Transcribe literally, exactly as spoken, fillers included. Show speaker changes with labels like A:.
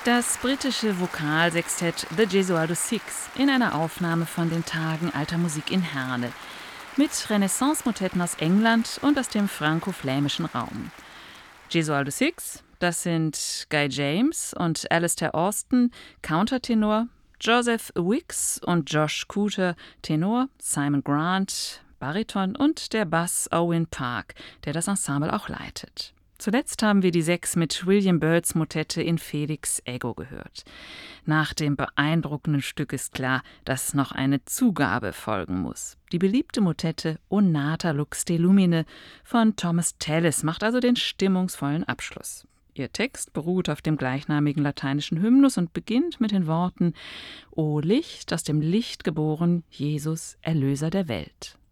A: Das britische Vokalsextett The Gesualdo Six in einer Aufnahme von den Tagen alter Musik in Herne mit Renaissance-Motetten aus England und aus dem franko-flämischen Raum. Gesualdo Six, das sind Guy James und Alistair Austin, Countertenor, Joseph Wicks und Josh Cooter, Tenor, Simon Grant, Bariton und der Bass Owen Park, der das Ensemble auch leitet. Zuletzt haben wir die Sechs mit William Byrds Motette in Felix Ego gehört. Nach dem beeindruckenden Stück ist klar, dass noch eine Zugabe folgen muss. Die beliebte Motette O Nata Lux de Lumine von Thomas Tallis macht also den stimmungsvollen Abschluss. Ihr Text beruht auf dem gleichnamigen lateinischen Hymnus und beginnt mit den Worten: O Licht, aus dem Licht geboren, Jesus, Erlöser der Welt.